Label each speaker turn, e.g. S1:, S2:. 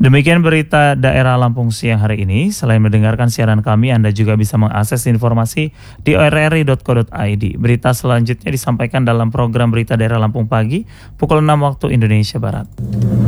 S1: Demikian berita daerah Lampung siang hari ini. Selain mendengarkan siaran kami, Anda juga bisa mengakses informasi di rri.co.id. Berita selanjutnya disampaikan dalam program Berita Daerah Lampung Pagi, pukul 6 waktu Indonesia Barat.